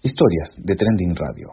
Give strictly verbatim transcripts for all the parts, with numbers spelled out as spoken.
Historias de Trending Radio.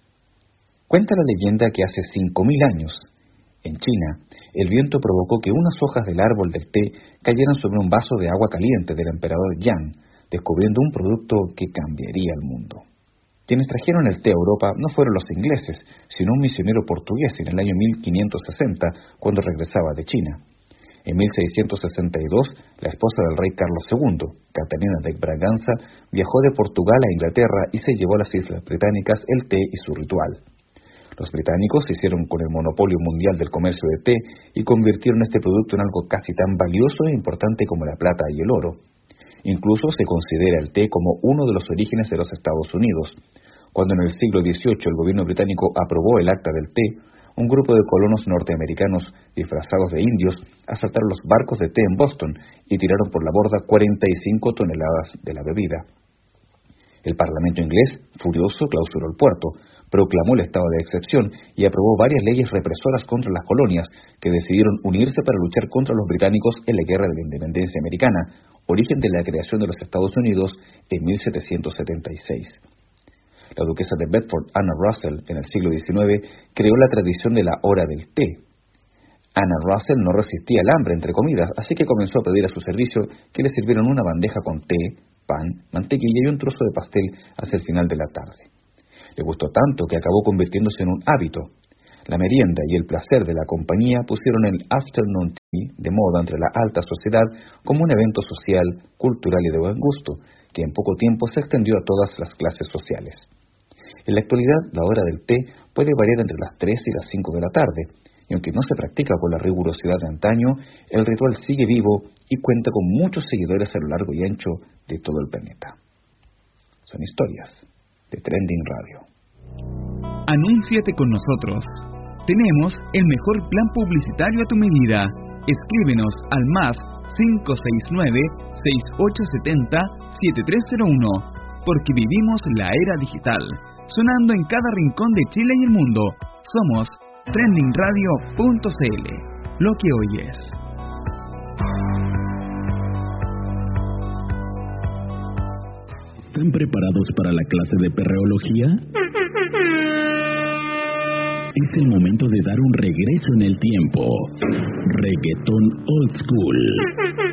Cuenta la leyenda que hace cinco mil años, en China, el viento provocó que unas hojas del árbol del té cayeran sobre un vaso de agua caliente del emperador Yang, descubriendo un producto que cambiaría el mundo. Quienes trajeron el té a Europa no fueron los ingleses, sino un misionero portugués en el año mil quinientos sesenta, cuando regresaba de China. En mil seiscientos sesenta y dos, la esposa del rey Carlos segundo, Catalina de Braganza, viajó de Portugal a Inglaterra y se llevó a las Islas Británicas el té y su ritual. Los británicos se hicieron con el monopolio mundial del comercio de té y convirtieron este producto en algo casi tan valioso e importante como la plata y el oro. Incluso se considera el té como uno de los orígenes de los Estados Unidos. Cuando en el siglo dieciocho el gobierno británico aprobó el Acta del Té, un grupo de colonos norteamericanos disfrazados de indios asaltaron los barcos de té en Boston y tiraron por la borda cuarenta y cinco toneladas de la bebida. El Parlamento inglés, furioso, clausuró el puerto, proclamó el estado de excepción y aprobó varias leyes represoras contra las colonias que decidieron unirse para luchar contra los británicos en la Guerra de la Independencia Americana, origen de la creación de los Estados Unidos en mil setecientos setenta y seis. La duquesa de Bedford, Anna Russell, en el siglo diecinueve, creó la tradición de la hora del té. Anna Russell no resistía el hambre entre comidas, así que comenzó a pedir a su servicio que le sirvieran una bandeja con té, pan, mantequilla y un trozo de pastel hacia el final de la tarde. Le gustó tanto que acabó convirtiéndose en un hábito. La merienda y el placer de la compañía pusieron el afternoon tea de moda entre la alta sociedad como un evento social, cultural y de buen gusto, que en poco tiempo se extendió a todas las clases sociales. En la actualidad, la hora del té puede variar entre las tres y las cinco de la tarde, y aunque no se practica con la rigurosidad de antaño, el ritual sigue vivo y cuenta con muchos seguidores a lo largo y ancho de todo el planeta. Son historias de Trending Radio. Anúnciate con nosotros. Tenemos el mejor plan publicitario a tu medida. Escríbenos al más cinco seis nueve, seis ocho siete cero, siete tres cero uno, porque vivimos la era digital, sonando en cada rincón de Chile y el mundo. Somos trending radio punto c l, lo que oyes. ¿Están preparados para la clase de perreología? Es el momento de dar un regreso en el tiempo. Reggaetón Old School.